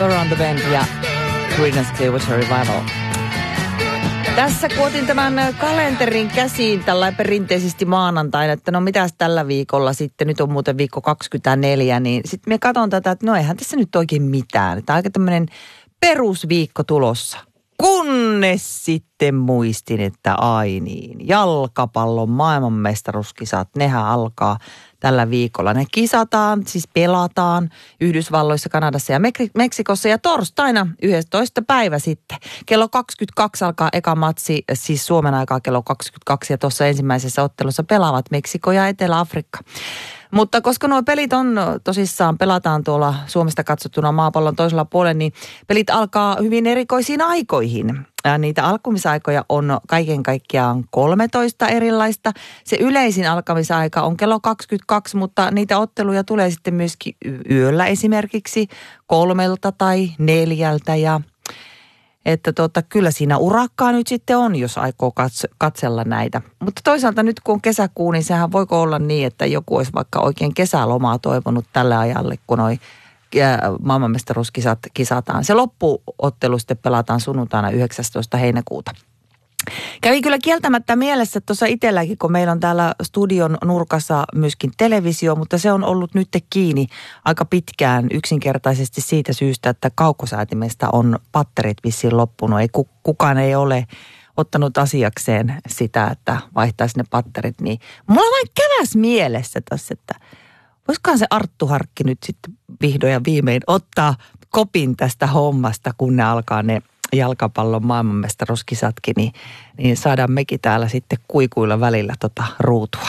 Around the Bend ja Creedence Clearwater Revival. Tässä kun otin tämän kalenterin käsiin tällä perinteisesti maanantaina, että no mitäs tällä viikolla sitten, nyt on muuten viikko 24, niin sitten me katson tätä, että no eihän tässä nyt oikein mitään. Tämä on aika tämmöinen perusviikko tulossa. Kunnes sitten muistin, että ai niin, jalkapallon maailmanmestaruuskisat, nehän alkaa tällä viikolla. Ne kisataan, siis pelataan Yhdysvalloissa, Kanadassa ja Meksikossa ja torstaina 11. päivä sitten. Kello 22 alkaa eka matsi, siis Suomen aikaa kello 22 ja tuossa ensimmäisessä ottelussa pelaavat Meksiko ja Etelä-Afrikka. Mutta koska nuo pelit on tosissaan, pelataan tuolla Suomesta katsottuna maapallon toisella puolella, niin pelit alkaa hyvin erikoisiin aikoihin. Ja niitä alkumisaikoja on kaiken kaikkiaan 13 erilaista. Se yleisin alkamisaika on kello 22, mutta niitä otteluja tulee sitten myöskin yöllä esimerkiksi 3 tai 4 ja että kyllä siinä urakkaa nyt sitten on, jos aikoo katsella näitä. Mutta toisaalta nyt kun on kesäkuu, niin sehän voiko olla niin, että joku olisi vaikka oikein kesälomaa toivonut tälle ajalle, kun noi maailmanmestaruuskisat kisataan. Se loppuottelu sitten pelataan sunnuntaina 19. heinäkuuta. Kävi kyllä kieltämättä mielessä tuossa itselläkin, kun meillä on täällä studion nurkassa myöskin televisio, mutta se on ollut nyt kiinni aika pitkään yksinkertaisesti siitä syystä, että kaukosäätimestä on patterit vissiin loppunut. Kukaan ei ole ottanut asiakseen sitä, että vaihtaisi ne patterit. Niin mulla vain käväs mielessä tässä, että voisikohan se Arttu Harkki nyt sitten vihdoin ja viimein ottaa kopin tästä hommasta, kun ne alkaa ne jalkapallon maailmanmestaruuskisatkin, niin saadaan mekin täällä sitten kuikuilla välillä ruutua.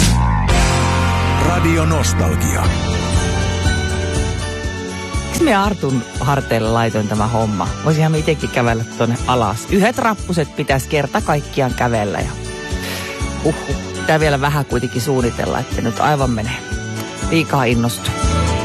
Radio Nostalgia. Miksi me Artun harteille laitoin tämä homma? Voisinhan me itsekin kävellä tuonne alas. Yhdet rappuset pitäisi kerta kaikkiaan kävellä ja pitää vielä vähän kuitenkin suunnitella, että nyt aivan menee. Liikaa innostuu.